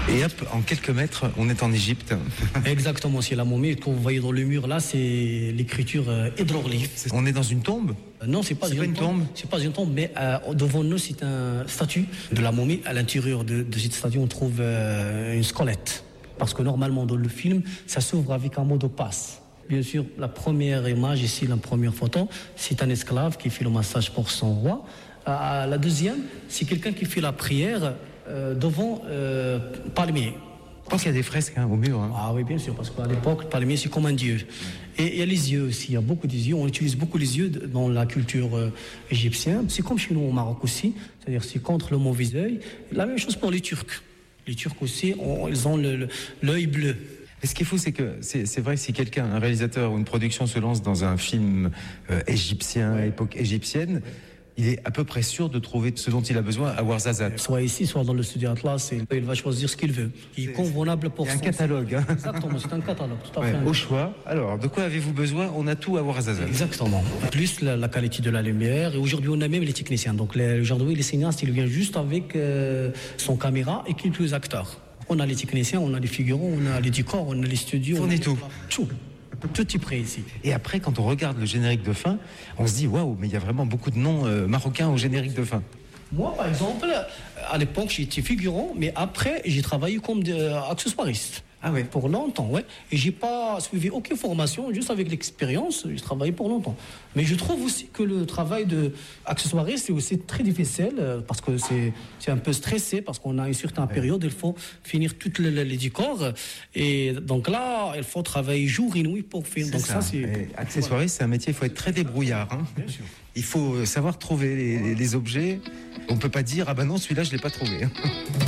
Et hop, en quelques mètres, on est en Égypte. Exactement, c'est la momie. Que vous voyez dans le mur là, c'est l'écriture hiéroglyphe. On est dans une tombe? Non, c'est pas une tombe. C'est pas une tombe, mais devant nous, c'est un statue de la momie. À l'intérieur de cette statue, on trouve une squelette. Parce que normalement, dans le film, ça s'ouvre avec un mot de passe. Bien sûr, la première image ici, la première photo, c'est un esclave qui fait le massage pour son roi. La deuxième, c'est quelqu'un qui fait la prière devant palmier. Je pense qu'il y a des fresques au mur. Ah oui, bien sûr, parce qu'à l'époque, le palmier, c'est comme un dieu. Et il y a les yeux aussi, il y a beaucoup des yeux. On utilise beaucoup les yeux dans la culture égyptienne. C'est comme chez nous au Maroc aussi, c'est-à-dire c'est contre le mauvais œil. La même chose pour les Turcs. Les Turcs aussi, ils ont l'œil bleu. Et ce qu'il faut, c'est que c'est vrai que si quelqu'un, un réalisateur ou une production se lance dans un film égyptien, époque égyptienne, il est à peu près sûr de trouver ce dont il a besoin à Ouarzazate. Soit ici, soit dans le studio Atlas, il va choisir ce qu'il veut. Il est convenable pour son... Il y a un catalogue. Exactement, c'est un catalogue. Tout à fait. Au choix. Alors, de quoi avez-vous besoin? On a tout à Ouarzazate. Exactement. Plus la qualité de la lumière. Et aujourd'hui, on a même les techniciens. Donc aujourd'hui, les cinéastes, ils viennent juste avec son caméra et quelques acteurs. On a les techniciens, on a les figurants, on a les décors, on a les studios. On est tout. Tout est prêt ici. Et après, quand on regarde le générique de fin, on se dit waouh, mais il y a vraiment beaucoup de noms marocains au générique de fin. Moi, par exemple, à l'époque, j'étais figurant, mais après, j'ai travaillé comme accessoiriste. Ah ouais. Pour longtemps, ouais. Et j'ai pas suivi aucune formation, juste avec l'expérience, j'ai travaillé pour longtemps. Mais je trouve aussi que le travail de accessoiriste, c'est aussi très difficile, parce que c'est un peu stressé, parce qu'on a une certaine période, il faut finir tous les décors. Et donc là, il faut travailler jour et nuit pour finir. Donc ça c'est... Accessoiriste, c'est un métier, il faut être très débrouillard. Bien sûr. Il faut savoir trouver les objets. On peut pas dire, ah ben non, celui-là, je l'ai pas trouvé.